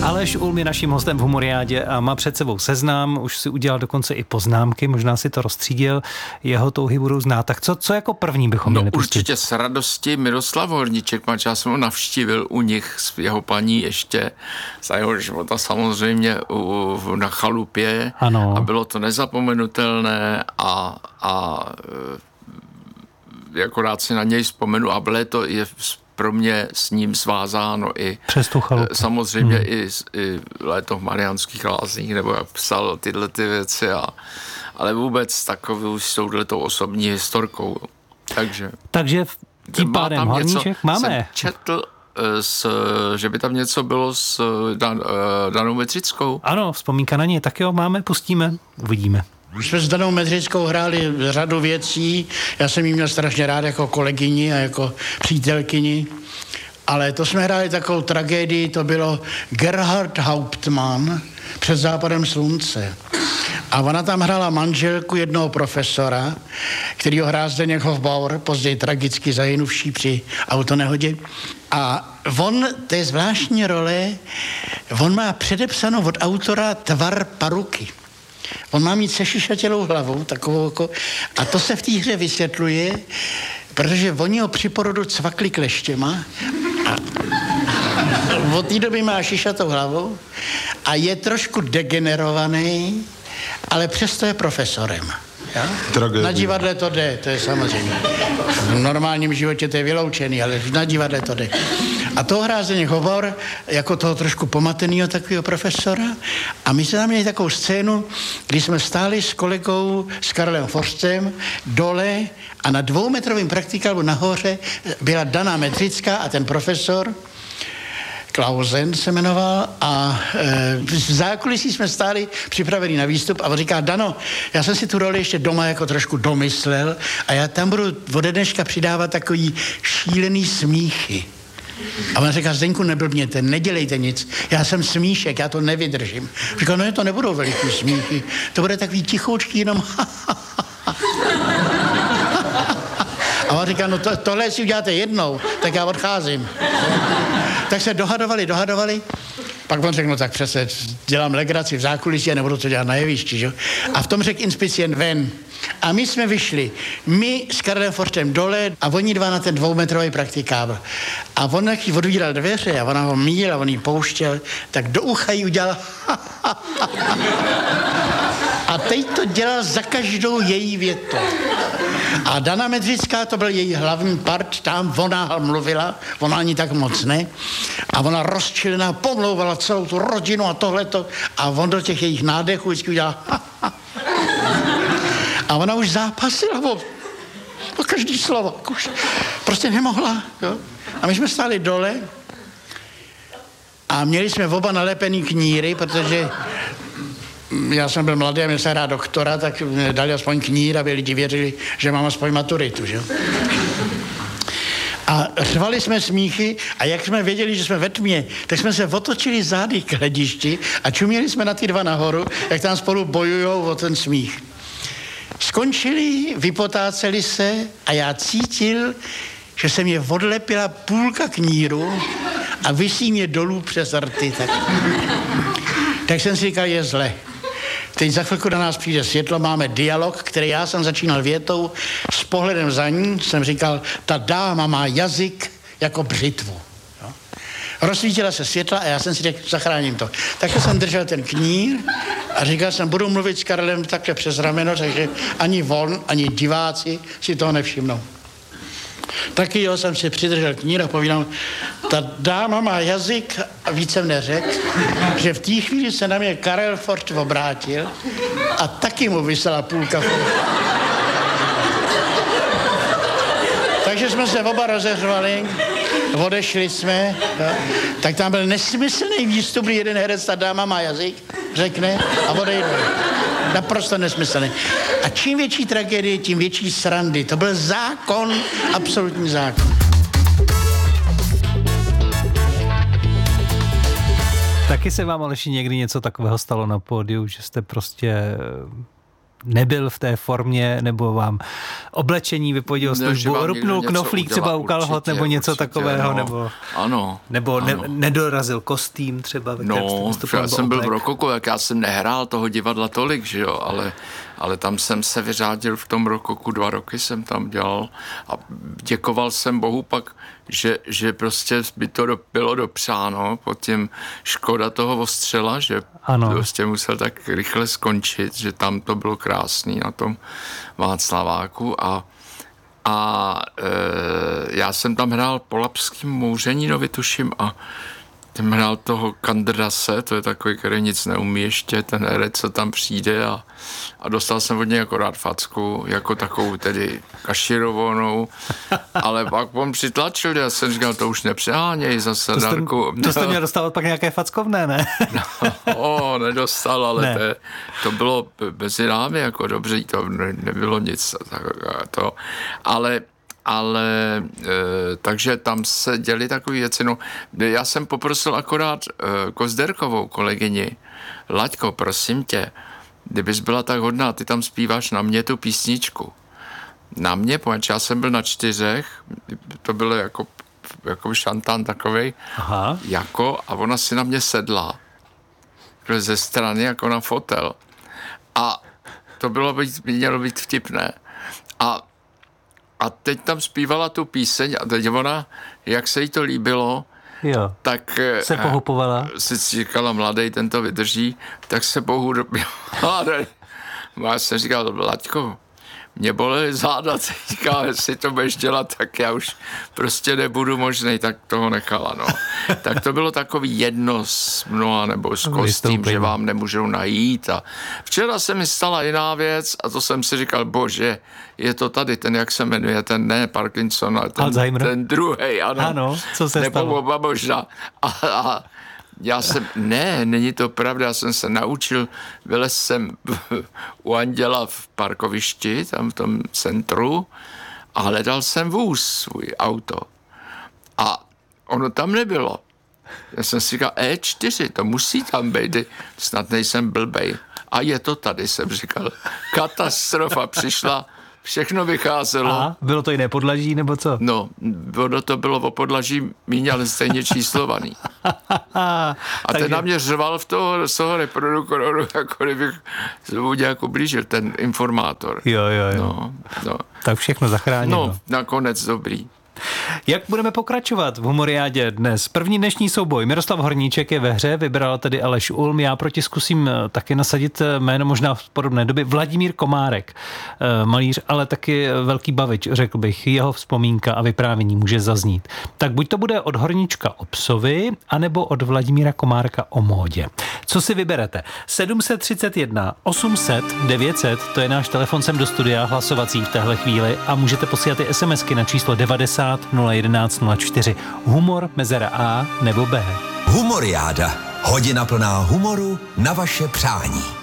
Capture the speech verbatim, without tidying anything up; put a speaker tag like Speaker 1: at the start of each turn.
Speaker 1: Aleš Ulm je naším hostem v Humoriádě a má před sebou seznam, už si udělal dokonce i poznámky, možná si to rozstřídil, jeho touhy budou znát. Tak co, co jako první bychom
Speaker 2: no,
Speaker 1: měli pustit?
Speaker 2: Určitě s radostí Miroslav Horníček, manž já jsem ho navštívil u nich s jeho paní ještě za jeho života samozřejmě u, na chalupě.
Speaker 1: Ano.
Speaker 2: A bylo to nezapomenutelné a, a jako rád si na něj vzpomenu a bylo to je pro mě s ním svázáno i
Speaker 1: přes tu chalupu.
Speaker 2: Samozřejmě hmm. i, i léto v Mariánských Lázních, nebo jak psal tyhle ty věci, a, ale vůbec takovou s touhletou osobní historkou. Takže,
Speaker 1: Takže tím pádem Horníček máme.
Speaker 2: Jsem četl, s, že by tam něco bylo s Dan, Danou Metrickou.
Speaker 1: Ano, vzpomínka na ně, tak jo, máme, pustíme, uvidíme.
Speaker 3: My jsme s Danou Metrickou hráli řadu věcí, já jsem jí měl strašně rád jako kolegyni a jako přítelkyni, ale to jsme hráli takovou tragédii, to bylo Gerhard Hauptmann Před západem slunce. A ona tam hrála manželku jednoho profesora, kterýho hrál Zdeněk Hofbauer, později tragicky zahynuvší při autonehodě. A on, to je zvláštní role, on má předepsanou od autora tvar paruky. On má mít sešišatělou hlavu, takovou jako, a to se v té hře vysvětluje, protože oni ho při porodu cvakli kleštěma a od té doby má šišatou hlavu a je trošku degenerovaný, ale přesto je profesorem. Na divadle to jde, to je samozřejmě. V normálním životě to je vyloučený, ale na divadle to jde. A to hrál Zdeněk Hofbauer jako toho trošku pomatenýho takového profesora. A my jsme tam měli takovou scénu, kdy jsme stáli s kolegou, s Karlem Forstem, dole a na dvoumetrovém praktikálu nahoře byla Dana Metrická a ten profesor, Klausen se jmenoval, a e, v zákulisí jsme stáli připraveni na výstup a on říká: Dano, já jsem si tu roli ještě doma jako trošku domyslel a já tam budu ode dneška přidávat takový šílený smíchy. A on říká: Zdeňku, neblbněte, nedělejte nic, já jsem smíšek, já to nevydržím. Říká: no, to nebudou veliký smíchy, to bude takový tichoučký jenom a on říká: no to, tohle si uděláte jednou, tak já odcházím. Tak se dohadovali, dohadovali. Pak on řekl: no tak přece dělám legraci v zákulisí a nebudu to dělat na jevišti, že? A v tom řekl inspicient ven. A my jsme vyšli, my s Karlem Forstem dole a oni dva na ten dvoumetrový praktikábl. A on, jak jí odvíral dveře a ona ho míl a on jí pouštěl, tak do ucha jí udělal a teď to dělal za každou její větu. A Dana Metrická, to byl její hlavní part, tam ona mluvila, ona ani tak moc ne, a ona rozčilená pomlouvala celou tu rodinu a tohleto, a on do těch jejich nádechů vždycky udělal a ona už zápasila o, o každý slovo, už prostě nemohla, jo. A my jsme stáli dole a měli jsme oba nalepený kníry, protože já jsem byl mladý a měl jsem hrát doktora, tak mě dali aspoň knír, aby lidi věřili, že mám aspoň maturitu, že? A řvali jsme smíchy a jak jsme věděli, že jsme ve tmě, tak jsme se otočili zády k hledišti a čuměli jsme na ty dva nahoru, jak tam spolu bojujou o ten smích. Skončili, vypotáceli se a já cítil, že se mě odlepila půlka kníru a visí mě dolů přes rty. Tak, tak jsem si říkal: je zle. Teď za chvilku na nás přijde světlo, máme dialog, který já jsem začínal větou, s pohledem za ní jsem říkal: ta dáma má jazyk jako břitvu. Jo? Rozsvítila se světla a já jsem si řekl: zachráním to. Takže jsem držel ten knír a říkal jsem: budu mluvit s Karlem takhle přes rameno, takže ani on, ani diváci si toho nevšimnou. Taky jo, jsem si přidržel knír a povídal: ta dáma má jazyk, a víc jsem neřekl, že v té chvíli se na mě Karel Forst obrátil a taky mu vysela půlka. Takže jsme se oba rozeřvali, odešli jsme, jo. Tak tam byl nesmyslný výstup, kdy jeden herec: ta dáma má jazyk, řekne a odejde. Naprosto nesmyslný. A čím větší tragédie, tím větší srandy. To byl zákon, absolutní zákon.
Speaker 1: Taky se vám, Aleši, někdy něco takového stalo na pódiu, že jste prostě nebyl v té formě, nebo vám oblečení vypovědělo službu, rupnul knoflík třeba u kalhot, nebo něco určitě, takového,
Speaker 2: no,
Speaker 1: nebo,
Speaker 2: ano,
Speaker 1: nebo
Speaker 2: ano.
Speaker 1: Ne, nedorazil kostým třeba.
Speaker 2: No, já jsem byl v rokoku, jak já jsem nehrál toho divadla tolik, že jo, ale, ale tam jsem se vyřádil v tom rokoku, dva roky jsem tam dělal a děkoval jsem Bohu pak, že, že prostě by to do, bylo dopřáno pod tím škoda toho ostřela, že ano. Prostě musel tak rychle skončit, že tam to bylo krásný na tom Václaváku a a e, já jsem tam hrál Polapským Mouřenínovi, tuším, a jsem hrál toho Kandrase, to je takový, který nic neumí ještě, ten herec, co tam přijde a, a dostal jsem od něj akorát facku, jako takovou tedy kaširovanou, ale pak on přitlačil, já jsem říkal, to už nepřeháněj zase,
Speaker 1: to
Speaker 2: Darku.
Speaker 1: Jste, to jste měl dostávat pak nějaké fackovné, ne?
Speaker 2: No, nedostal, ale ne. To, to bylo mezi námi jako dobře, to ne, nebylo nic, to, ale ale e, takže tam se děly takové věci. No, já jsem poprosil akorát e, Kozderkovou kolegyni, Laďko, prosím tě, kdybys byla tak hodná, ty tam zpíváš na mě tu písničku. Na mě, protože já jsem byl na čtyřech, to bylo jako, jako šantán takovej, aha. Jako, a ona si na mě sedla ze strany jako na fotel. A to bylo být, mělo být vtipné. A A teď tam zpívala tu píseň a teď ona, jak se jí to líbilo, jo. tak
Speaker 1: se pohupovala.
Speaker 2: Si říkala, mladej, ten to vydrží, tak se bohu dobila. Já jsem říkal, Laďko, mě bolely záda, říká, jestli to budeš dělat, tak já už prostě nebudu možnej, tak toho nechala, no. Tak to bylo takový jedno z mnoha, nebo s kostým, že vám nemůžou najít. A včera se mi stala jiná věc a to jsem si říkal, bože, je to tady, ten, jak se jmenuje, ten ne Parkinson, ale ten, ten druhej, ano.
Speaker 1: Ano, co se
Speaker 2: nebo
Speaker 1: stalo?
Speaker 2: Oba možná. A, a já jsem, ne, není to pravda, já jsem se naučil, vylez jsem u Anděla v parkovišti, tam v tom centru a hledal jsem vůz, svůj auto. A ono tam nebylo. Já jsem si říkal, é čtyři, to musí tam být, snad nejsem blbej. A je to tady, jsem říkal. Katastrofa přišla, všechno vycházelo.
Speaker 1: A bylo to jiné podlaží, nebo co?
Speaker 2: No, ono to bylo o podlaží míň, ale stejně číslovaný. A ten Takže... na mě řval v toho, z toho reproduktoru, jako kdybych mu nějak ublížil, ten informátor.
Speaker 1: Jo, jo, jo.
Speaker 2: No, no.
Speaker 1: Tak všechno zachránilo.
Speaker 2: No, nakonec dobrý.
Speaker 1: Jak budeme pokračovat v Humoriádě dnes? První dnešní souboj. Miroslav Horníček je ve hře, vybral tedy Aleš Ulm. Já proti zkusím taky nasadit jméno možná v podobné době. Vladimír Komárek, malíř, ale taky velký bavič, řekl bych. Jeho vzpomínka a vyprávění může zaznít. Tak buď to bude od Horníčka o psovi, anebo od Vladimíra Komárka o módě. Co si vyberete? sedm set třicet jedna osm set devět set, to je náš telefon sem do studia hlasovací v téhle chvíli a můžete posílat i SMSky na číslo devadesát nula jedenáct nula čtyři. Humor, mezera A nebo B.
Speaker 4: Humoriáda. Hodina plná humoru na vaše přání.